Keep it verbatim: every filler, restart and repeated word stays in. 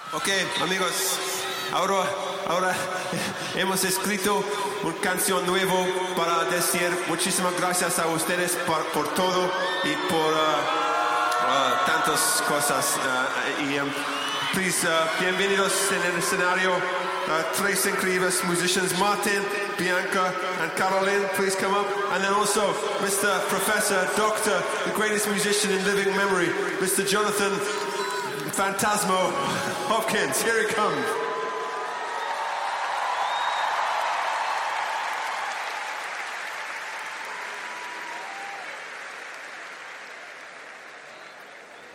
Ok, amigos, ahora, ahora hemos escrito una canción nueva para decir muchísimas gracias a ustedes por, por todo y por uh, uh, tantas cosas. Uh, y, um, please, uh, bienvenidos en el escenario, uh, tres increíbles musicians, Martin, Bianca, and Caroline. Please come up. And then also Mister Professor, Doctor, the greatest musician in living memory, Mister Jonathan Phantasmo Hopkins. Here he comes.